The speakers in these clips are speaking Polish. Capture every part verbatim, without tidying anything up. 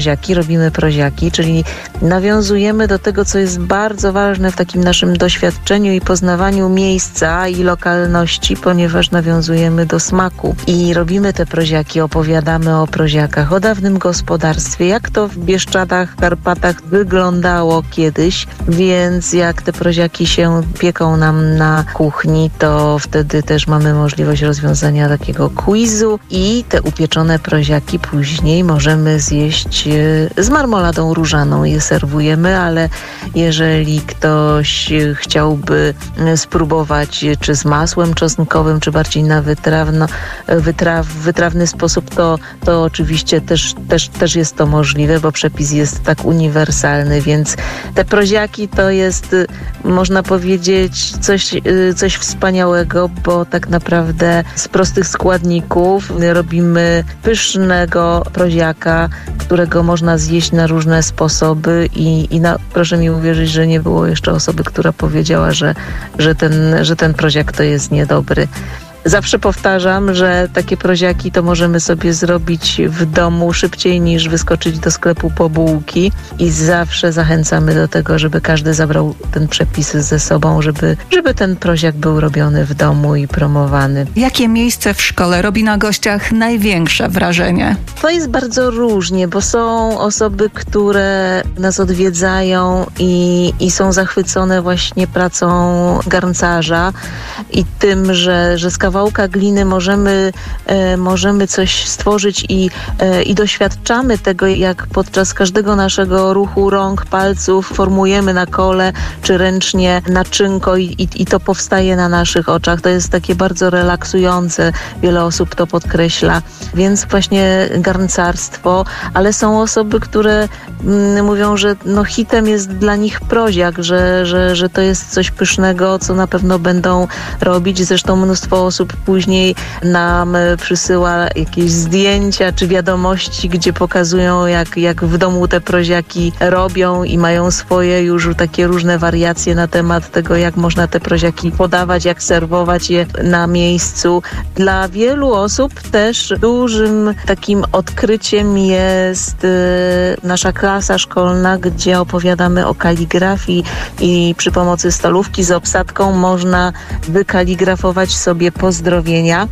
proziaki, robimy proziaki, czyli nawiązujemy do tego, co jest bardzo ważne w takim naszym doświadczeniu i poznawaniu miejsca i lokalności, ponieważ nawiązujemy do smaku. I robimy te proziaki, opowiadamy o proziakach, o dawnym gospodarstwie, jak to w Bieszczadach, Karpatach wyglądało kiedyś, więc jak te proziaki się pieką nam na kuchni, to wtedy też mamy możliwość rozwiązania takiego quizu i te upieczone proziaki później możemy zjeść z marmoladą różaną. Je serwujemy, ale jeżeli ktoś chciałby spróbować czy z masłem czosnkowym, czy bardziej na wytrawno, wytraw, wytrawny sposób, to, to oczywiście też, też, też jest to możliwe, bo przepis jest tak uniwersalny, więc te proziaki to jest, można powiedzieć, coś, coś wspaniałego, bo tak naprawdę z prostych składników robimy pysznego proziaka, którego można zjeść na różne sposoby i, i na, proszę mi uwierzyć, że nie było jeszcze osoby, która powiedziała, że, że, ten, że ten proziak to jest niedobry. Zawsze powtarzam, że takie proziaki to możemy sobie zrobić w domu szybciej niż wyskoczyć do sklepu po bułki i zawsze zachęcamy do tego, żeby każdy zabrał ten przepis ze sobą, żeby, żeby ten proziak był robiony w domu i promowany. Jakie miejsce w szkole robi na gościach największe wrażenie? To jest bardzo różnie, bo są osoby, które nas odwiedzają i, i są zachwycone właśnie pracą garncarza i tym, że, że z kawałka gliny możemy, e, możemy coś stworzyć i, e, i doświadczamy tego, jak podczas każdego naszego ruchu rąk, palców formujemy na kole czy ręcznie naczynko i, i, i to powstaje na naszych oczach. To jest takie bardzo relaksujące. Wiele osób to podkreśla. Więc właśnie garncarstwo, ale są osoby, które mm, mówią, że no, hitem jest dla nich proziak, że, że, że to jest coś pysznego, co na pewno będą robić. Zresztą mnóstwo osób później nam przysyła jakieś zdjęcia czy wiadomości, gdzie pokazują, jak, jak w domu te proziaki robią i mają swoje już takie różne wariacje na temat tego, jak można te proziaki podawać, jak serwować je na miejscu. Dla wielu osób też dużym takim odkryciem jest y, nasza klasa szkolna, gdzie opowiadamy o kaligrafii i przy pomocy stalówki z obsadką można wykaligrafować sobie pozdrowienia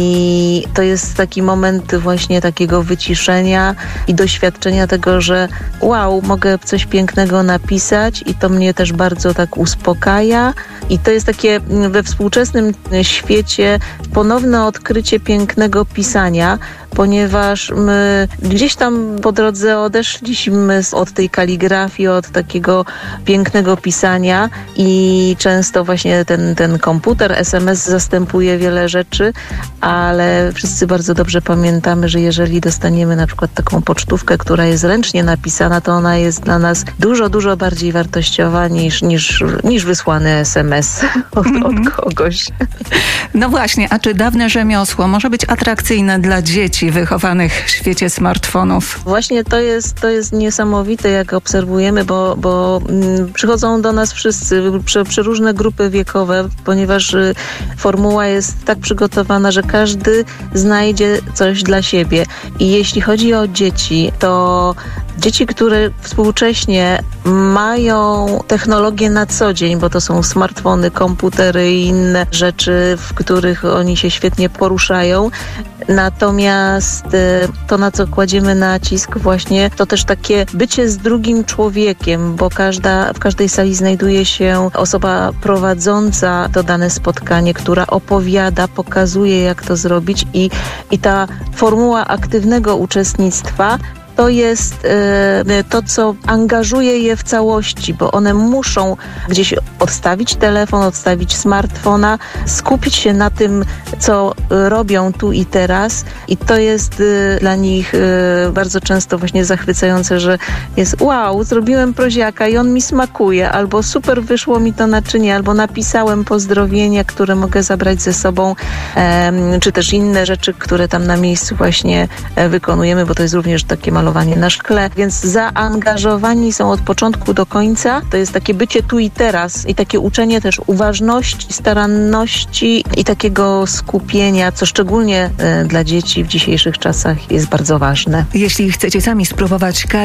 i to jest taki moment właśnie takiego wyciszenia i doświadczenia tego, że wow, mogę coś pięknego napisać i to mnie też bardzo tak uspokaja i to jest takie we współczesnym świecie ponowne odkrycie pięknego pisania, ponieważ my gdzieś tam po drodze odeszliśmy od tej kaligrafii, od takiego pięknego pisania i często właśnie ten, ten komputer, es em es zastępuje wiele rzeczy, ale wszyscy bardzo dobrze pamiętamy, że jeżeli dostaniemy na przykład taką pocztówkę, która jest ręcznie napisana, to ona jest dla nas dużo, dużo bardziej wartościowa niż, niż, niż wysłany es em es od, od kogoś. No właśnie, a czy dawne rzemiosło może być atrakcyjne dla dzieci wychowanych w świecie smartfonów? Właśnie to jest, to jest niesamowite, jak obserwujemy, bo, bo mm, przychodzą do nas wszyscy, prze, przeróżne grupy wiekowe, ponieważ y, formuła jest tak przygotowana, że każdy znajdzie coś dla siebie. I jeśli chodzi o dzieci, to dzieci, które współcześnie mają technologię na co dzień, bo to są smartfony, komputery i inne rzeczy, w których oni się świetnie poruszają. Natomiast to, na co kładziemy nacisk właśnie, to też takie bycie z drugim człowiekiem, bo każda, w każdej sali znajduje się osoba prowadząca to dane spotkanie, która opowiada, pokazuje, jak to zrobić i, i ta formuła aktywnego uczestnictwa to jest e, to, co angażuje je w całości, bo one muszą gdzieś odstawić telefon, odstawić smartfona, skupić się na tym, co robią tu i teraz i to jest e, dla nich e, bardzo często właśnie zachwycające, że jest wow, zrobiłem proziaka i on mi smakuje, albo super wyszło mi to naczynie, albo napisałem pozdrowienia, które mogę zabrać ze sobą, e, czy też inne rzeczy, które tam na miejscu właśnie e, wykonujemy, bo to jest również takie malowanie malowanie na szkle, więc zaangażowani są od początku do końca. To jest takie bycie tu i teraz i takie uczenie też uważności, staranności i takiego skupienia, co szczególnie dla dzieci w dzisiejszych czasach jest bardzo ważne. Jeśli chcecie sami spróbować